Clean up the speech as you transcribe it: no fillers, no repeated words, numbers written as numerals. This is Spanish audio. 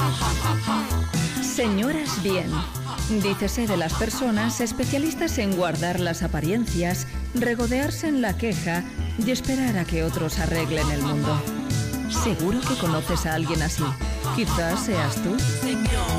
Señoras bien. Dícese de las personas especialistas en guardar las apariencias, regodearse en la queja y esperar a que otros arreglen el mundo. Seguro que conoces a alguien así. Quizás seas tú.